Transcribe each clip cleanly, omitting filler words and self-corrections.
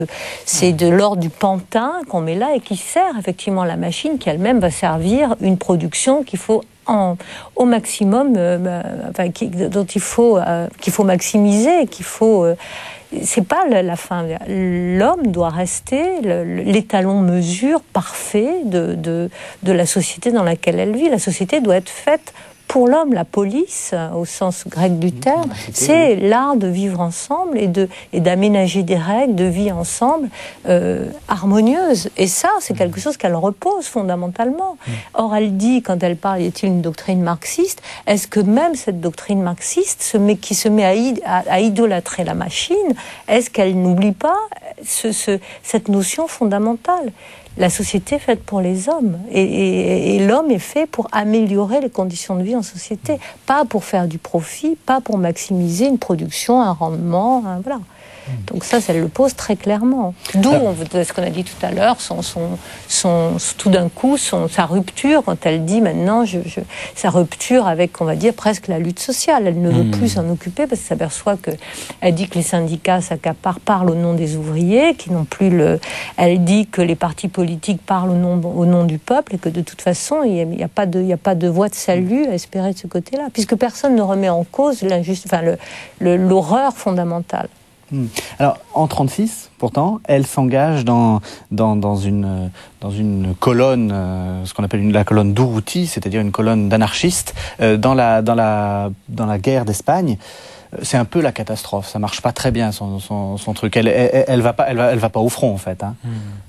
C'est de l'ordre du pantin qu'on met là et qui sert effectivement la machine qui elle-même va servir une production qu'il faut au maximum, qu'il faut maximiser, qu'il faut... c'est pas la fin. L'homme doit rester l'étalon mesure parfait de la société dans laquelle elle vit. La société doit être faite pour l'homme. La police, au sens grec du terme, c'est l'art de vivre ensemble et d'aménager des règles de vie ensemble harmonieuses. Et ça, c'est quelque chose qu'elle repose fondamentalement. Or, elle dit, quand elle parle, y a-t-il une doctrine marxiste? Est-ce que même cette doctrine marxiste qui se met à idolâtrer la machine, est-ce qu'elle n'oublie pas cette notion fondamentale? La société est faite pour les hommes et l'homme est fait pour améliorer les conditions de vie en société, pas pour faire du profit, pas pour maximiser une production, un rendement, voilà. Donc ça le pose très clairement. D'où ce qu'on a dit tout à l'heure, tout d'un coup, sa rupture, quand elle dit maintenant, sa rupture avec, on va dire, presque la lutte sociale. Elle ne veut plus s'en occuper parce qu'elle s'aperçoit elle dit que les syndicats s'accaparent, parlent au nom des ouvriers, qui n'ont plus elle dit que les partis politiques parlent au nom du peuple et que de toute façon, il n'y a pas de voie de salut à espérer de ce côté-là, puisque personne ne remet en cause l'horreur fondamentale. Alors, en 1936, pourtant, elle s'engage dans une colonne, ce qu'on appelle la colonne d'Urruti, c'est-à-dire une colonne d'anarchistes, dans la guerre d'Espagne. C'est un peu la catastrophe. Ça marche pas très bien son truc. Elle va pas au front en fait. Hein.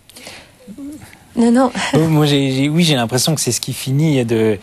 Non. Moi, j'ai l'impression que c'est ce qui finit de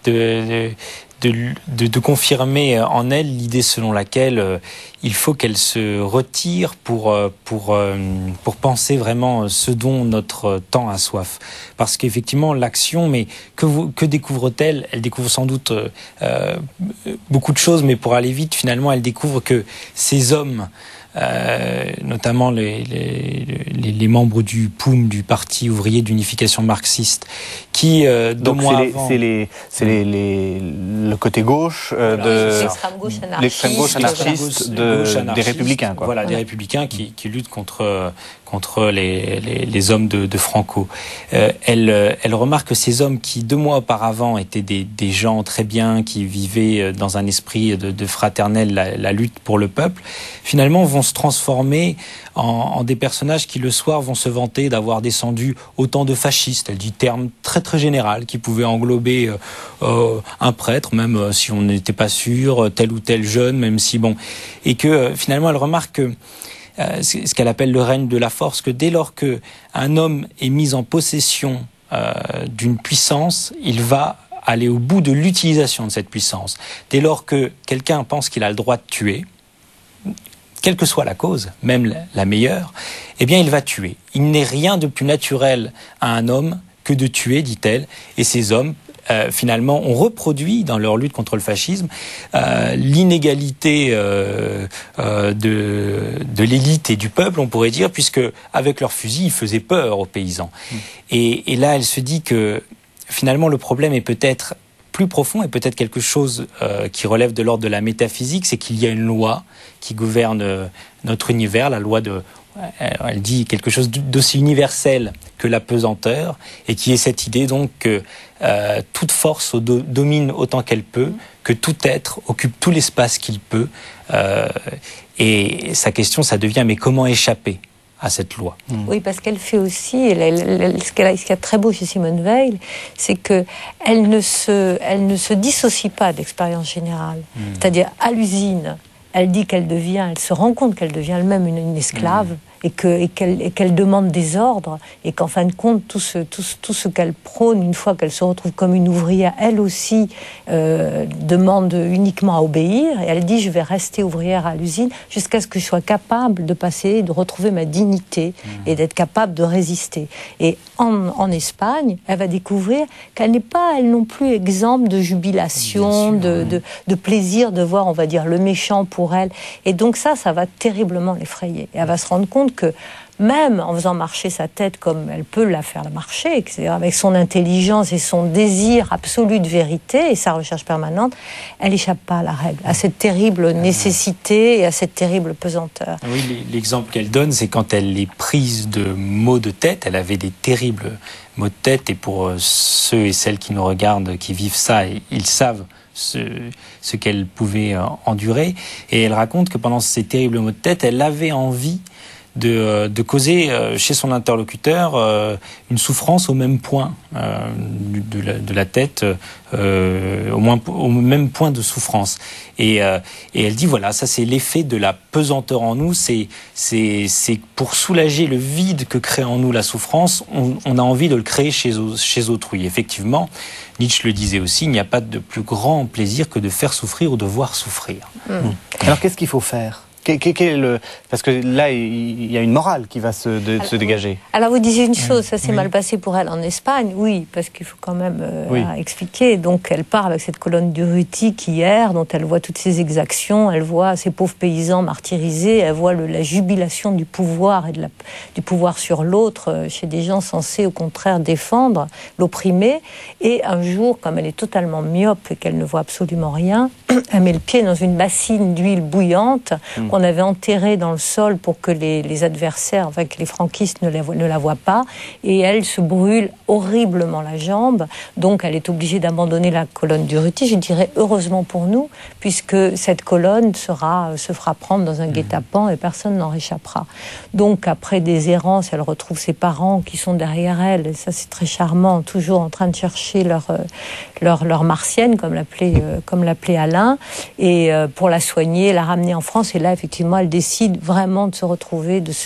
confirmer en elle l'idée selon laquelle il faut qu'elle se retire pour penser vraiment ce dont notre temps a soif. Parce qu'effectivement, l'action, mais que découvre-t-elle? Elle découvre sans doute beaucoup de choses, mais pour aller vite, finalement, elle découvre que ces hommes, notamment les membres du POUM, du Parti ouvrier d'unification marxiste, qui donc c'est le côté gauche de l'extrême gauche anarchiste des républicains, quoi. Voilà, des républicains qui luttent contre les hommes de Franco. Elle remarque que ces hommes qui 2 mois auparavant étaient des gens très bien, qui vivaient dans un esprit de fraternel, la lutte pour le peuple, finalement vont se transformer en des personnages qui le soir vont se vanter d'avoir descendu autant de fascistes. Elle dit terme très très général qui pouvait englober un prêtre, même si on n'était pas sûr, tel ou tel jeune, même si bon, et que finalement elle remarque que ce qu'elle appelle le règne de la force, que dès lors qu'un homme est mis en possession d'une puissance, il va aller au bout de l'utilisation de cette puissance. Dès lors que quelqu'un pense qu'il a le droit de tuer, quelle que soit la cause, même la meilleure, eh bien il va tuer. Il n'est rien de plus naturel à un homme que de tuer, dit-elle, et ces hommes finalement, ont reproduit dans leur lutte contre le fascisme l'inégalité de l'élite et du peuple, on pourrait dire, puisque avec leurs fusils, ils faisaient peur aux paysans. Et là, elle se dit que finalement, le problème est peut-être plus profond et peut-être quelque chose qui relève de l'ordre de la métaphysique, c'est qu'il y a une loi qui gouverne notre univers, la loi de... Elle dit quelque chose d'aussi universel que la pesanteur, et qui est cette idée donc que toute force domine autant qu'elle peut, que tout être occupe tout l'espace qu'il peut, et sa question, ça devient mais comment échapper à cette loi? Oui, parce qu'elle fait aussi, ce qu'il y a de très beau chez Simone Weil, c'est qu'elle ne se dissocie pas de l'expérience générale. C'est-à-dire, à l'usine, elle dit elle se rend compte qu'elle devient elle-même une esclave, et qu'elle demande des ordres, et qu'en fin de compte, tout ce qu'elle prône, une fois qu'elle se retrouve comme une ouvrière, elle aussi demande uniquement à obéir, et elle dit, je vais rester ouvrière à l'usine jusqu'à ce que je sois capable de de retrouver ma dignité, et d'être capable de résister. Et en Espagne, elle va découvrir qu'elle n'est pas, elle non plus, exempte de jubilation, de plaisir de voir, on va dire, le méchant pour elle. Et donc ça va terriblement l'effrayer. Et elle va se rendre compte que même en faisant marcher sa tête comme elle peut la faire marcher, c'est-à-dire avec son intelligence et son désir absolu de vérité et sa recherche permanente, elle n'échappe pas à la règle, à cette terrible nécessité et à cette terrible pesanteur. Oui, l'exemple qu'elle donne, c'est quand elle est prise de maux de tête, elle avait des terribles maux de tête, et pour ceux et celles qui nous regardent, qui vivent ça, ils savent ce qu'elle pouvait endurer. Et elle raconte que pendant ces terribles maux de tête, elle avait envie de causer chez son interlocuteur une souffrance au même point de la tête, au même point de souffrance. Et elle dit, voilà, ça c'est l'effet de la pesanteur en nous, c'est pour soulager le vide que crée en nous la souffrance, on a envie de le créer chez autrui. Effectivement, Nietzsche le disait aussi, il n'y a pas de plus grand plaisir que de faire souffrir ou de voir souffrir. Alors qu'est-ce qu'il faut faire ? Parce que là, il y a une morale qui va se dégager. Alors vous disiez une chose, ça s'est mal passé pour elle en Espagne, oui, parce qu'il faut quand même expliquer. Donc elle part avec cette colonne d'Urruti qui erre, dont elle voit toutes ces exactions, elle voit ces pauvres paysans martyrisés, elle voit la jubilation du pouvoir et du pouvoir sur l'autre chez des gens censés au contraire défendre l'opprimé. Et un jour, comme elle est totalement myope et qu'elle ne voit absolument rien, elle met le pied dans une bassine d'huile bouillante qu'on avait enterrée dans le sol pour que les adversaires, enfin que les franquistes ne la voient pas, et elle se brûle horriblement la jambe, donc elle est obligée d'abandonner la colonne d'Urruti, je dirais heureusement pour nous, puisque cette colonne se fera prendre dans un guet-apens et personne n'en réchappera. Donc après des errances, elle retrouve ses parents qui sont derrière elle, et ça c'est très charmant, toujours en train de chercher leur martienne, comme l'appelait Alain, et pour la soigner, la ramener en France, et là effectivement elle décide vraiment de se retrouver, de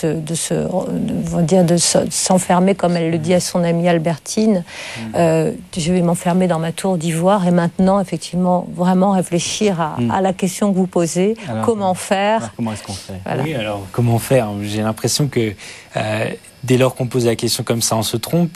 s'enfermer, comme elle le dit à son amie Albertine, je vais m'enfermer dans ma tour d'ivoire, et maintenant effectivement vraiment réfléchir à la question que vous posez, alors, comment faire, comment est-ce qu'on fait? Voilà. Oui, alors comment faire? J'ai l'impression que dès lors qu'on pose la question comme ça, on se trompe.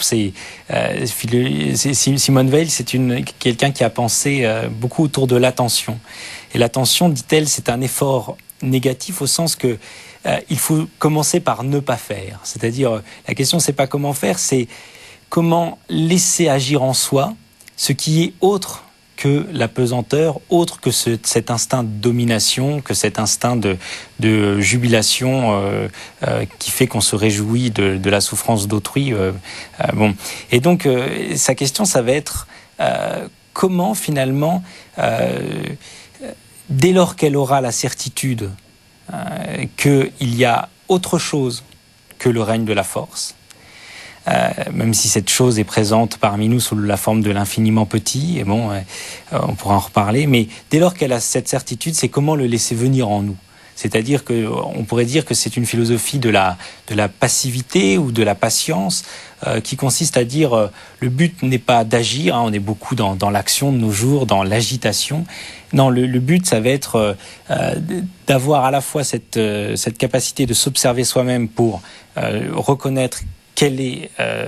Simone Weil, c'est quelqu'un qui a pensé beaucoup autour de l'attention. Et l'attention, dit-elle, c'est un effort négatif au sens que il faut commencer par ne pas faire. C'est-à-dire, la question, c'est pas comment faire, c'est comment laisser agir en soi ce qui est autre que la pesanteur, autre que cet instinct de domination, que cet instinct de jubilation qui fait qu'on se réjouit de la souffrance d'autrui. Bon. Et donc, sa question, ça va être comment finalement, dès lors qu'elle aura la certitude qu'il y a autre chose que le règne de la force, même si cette chose est présente parmi nous sous la forme de l'infiniment petit, et bon, on pourra en reparler, mais dès lors qu'elle a cette certitude, c'est comment le laisser venir en nous. C'est-à-dire qu'on pourrait dire que c'est une philosophie de la passivité ou de la patience qui consiste à dire le but n'est pas d'agir, on est beaucoup dans l'action de nos jours, dans l'agitation. Non, le but, ça va être d'avoir à la fois cette capacité de s'observer soi-même pour reconnaître quel est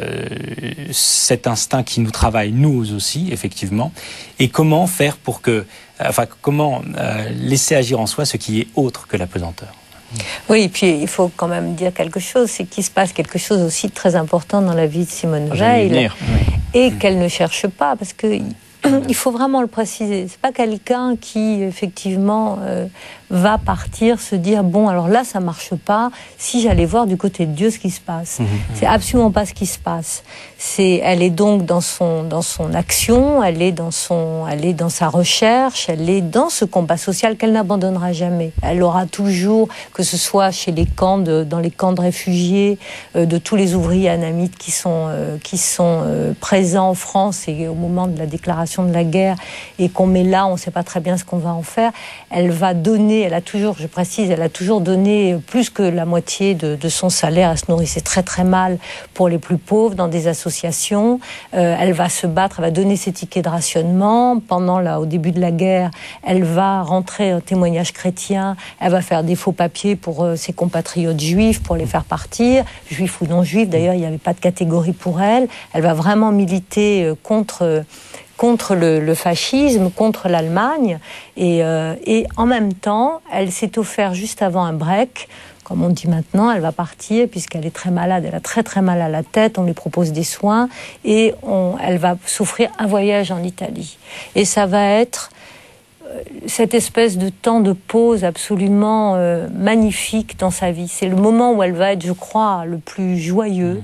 cet instinct qui nous travaille, nous aussi, effectivement, et comment faire pour comment laisser agir en soi ce qui est autre que la pesanteur. Oui, et puis il faut quand même dire quelque chose, c'est qu'il se passe quelque chose aussi de très important dans la vie de Simone Weil, et qu'elle ne cherche pas, parce que il faut vraiment le préciser. C'est pas quelqu'un qui, effectivement, va partir, se dire, bon, alors là, ça marche pas, si j'allais voir du côté de Dieu ce qui se passe. C'est absolument pas ce qui se passe. Elle est donc dans son action, elle est dans sa recherche, elle est dans ce combat social qu'elle n'abandonnera jamais. Elle aura toujours, que ce soit chez dans les camps de réfugiés, de tous les ouvriers anamites qui sont présents en France et au moment de la déclaration de la guerre, et qu'on met là, on ne sait pas très bien ce qu'on va en faire. Elle va donner, elle a toujours donné plus que la moitié de son salaire. Elle se nourrissait très très mal pour les plus pauvres dans des associations. Elle va se battre, elle va donner ses tickets de rationnement. Au début de la guerre, elle va rentrer au témoignage chrétien, elle va faire des faux papiers pour ses compatriotes juifs, pour les faire partir, juifs ou non juifs. D'ailleurs, il n'y avait pas de catégorie pour elle. Elle va vraiment militer contre le fascisme, contre l'Allemagne, et en même temps, elle s'est offert juste avant un break comme on dit maintenant, elle va partir puisqu'elle est très malade, elle a très très mal à la tête, on lui propose des soins et elle va s'offrir un voyage en Italie. Et ça va être cette espèce de temps de pause absolument magnifique dans sa vie. C'est le moment où elle va être, je crois, le plus joyeux.